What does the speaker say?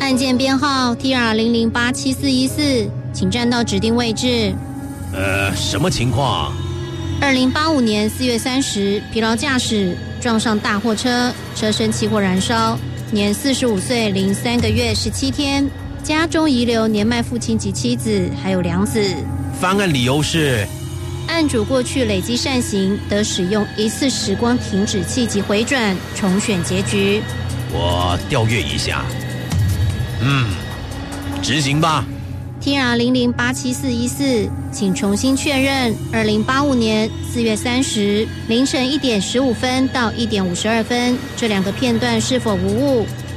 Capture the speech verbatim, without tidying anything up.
案件编号 T R 零零八七四一四，请站到指定位置。 呃，什么情况？ 二零八五年四月三十，疲劳驾驶撞上大货车，车身起火燃烧，年四十五岁零三个月十七天，家中遗留年迈父亲及妻子，还有两子。 翻案理由是， 案主过去累积善行，得使用一次时光停止器及回转重选结局。 我调阅一下。嗯，执行吧。 T R 零零八七四一四，请重新确认二零八五年四月三十凌晨一点十五分到一点五十二分这两个片段是否无误。